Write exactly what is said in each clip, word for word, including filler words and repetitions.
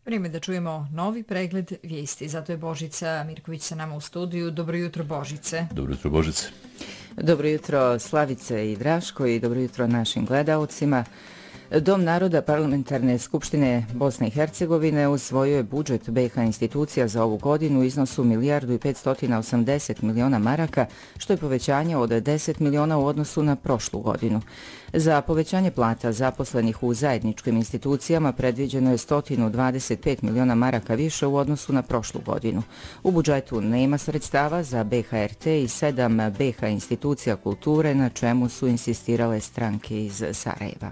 Vrijeme da čujemo novi pregled vijesti. Zato je Božica Mirković sa nama u studiju. Dobro jutro, Božice. Dobro jutro, Božice. Dobro jutro, Slavice i Draško, i dobro jutro našim gledaocima. Dom naroda Parlamentarne skupštine Bosne i Hercegovine usvojio je budžet B iH institucija za ovu godinu u iznosu milijardu i petsto osamdeset miliona maraka, što je povećanje od deset miliona u odnosu na prošlu godinu. Za povećanje plata zaposlenih u zajedničkim institucijama predviđeno je sto dvadeset pet miliona maraka više u odnosu na prošlu godinu. U budžetu nema sredstava za B iH R T i sedam B iH institucija kulture, na čemu su insistirale stranke iz Sarajeva.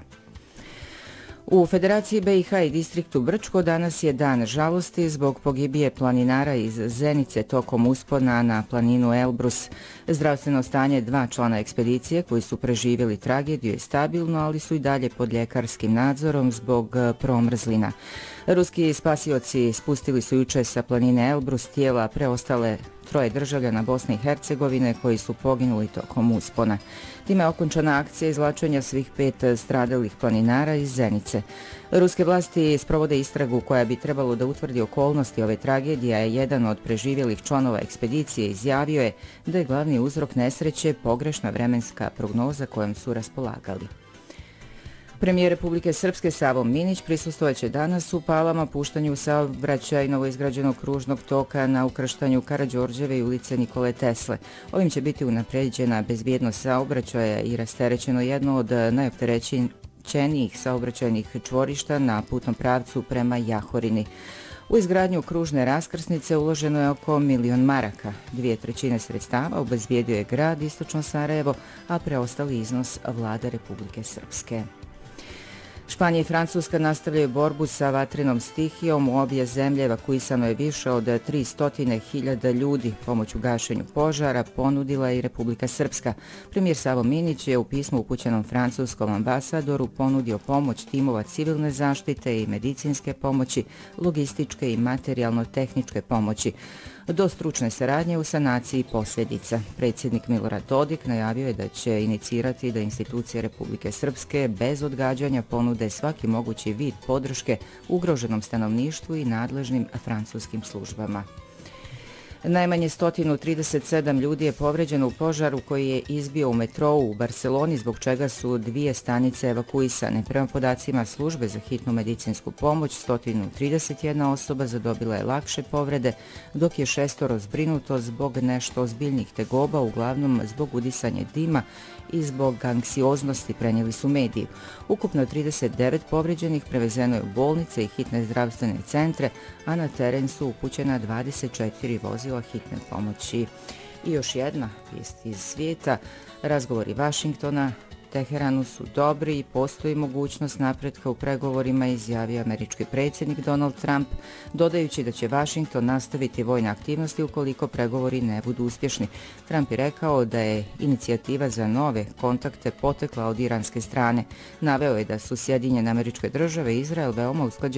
U Federaciji B iH i distriktu Brčko danas je dan žalosti zbog pogibije planinara iz Zenice tokom uspona na planinu Elbrus. Zdravstveno stanje dva člana ekspedicije koji su preživjeli tragediju je stabilno, ali su i dalje pod ljekarskim nadzorom zbog promrzlina. Ruski spasioci spustili su juče sa planine Elbrus tijela preostale troje državljana Bosne i Hercegovine koji su poginuli tokom uspona. Time je okončana akcija izvlačenja svih pet stradalih planinara iz Zenice. Ruske vlasti sprovode istragu koja bi trebalo da utvrdi okolnosti ove tragedije, a jedan od preživjelih članova ekspedicije izjavio je da je glavni uzrok nesreće pogrešna vremenska prognoza kojom su raspolagali. Premijer Republike Srpske Savo Minić prisustvovaće danas u Palama puštanju u saobraćaj novoizgrađenog kružnog toka na ukrštanju Karađorđeve i ulice Nikole Tesle. Ovim će biti unapređena bezbjednost saobraćaja i rasterećeno jedno od najopterećenijih saobraćajnih čvorišta na putnom pravcu prema Jahorini. U izgradnju kružne raskrsnice uloženo je oko milion maraka. Dvije trećine sredstava obezbijedio je grad Istočno Sarajevo, a preostali iznos vlada Republike Srpske. Španija i Francuska nastavljaju borbu sa vatrenom stihijom. U obje zemlje evakuisano je više od tristo hiljada ljudi. Pomoć u gašenju požara ponudila i Republika Srpska. Premijer Savo Minić je u pismu upućenom francuskom ambasadoru ponudio pomoć timova civilne zaštite i medicinske pomoći, logističke i materijalno-tehničke pomoći, do stručne saradnje u sanaciji posljedica. Predsjednik Milorad Dodik najavio je da će inicirati da institucije Republike Srpske bez odgađanja ponude svaki mogući vid podrške ugroženom stanovništvu i nadležnim francuskim službama. Najmanje sto trideset sedam ljudi je povređeno u požaru koji je izbio u metrou u Barseloni, zbog čega su dvije stanice evakuisane. Prema podacima službe za hitnu medicinsku pomoć, sto trideset jedna osoba zadobila je lakše povrede, dok je šestoro zbrinuto zbog nešto ozbiljnih tegoba, uglavnom zbog udisanja dima i zbog anksioznosti, prenijeli su mediji. Ukupno trideset devet povređenih prevezeno je u bolnice i hitne zdravstvene centre, a na teren su upućena dvadeset četiri vozila hitne pomoći. I još jedna vijest iz svijeta. Razgovori Vašingtona Teheranu su dobri i postoji mogućnost napretka u pregovorima, izjavio američki predsjednik Donald Trump, dodajući da će Vašington nastaviti vojne aktivnosti ukoliko pregovori ne budu uspješni. Trump je rekao da je inicijativa za nove kontakte potekla od iranske strane. Naveo je da su Sjedinjene Američke Države i Izrael veoma usklađeni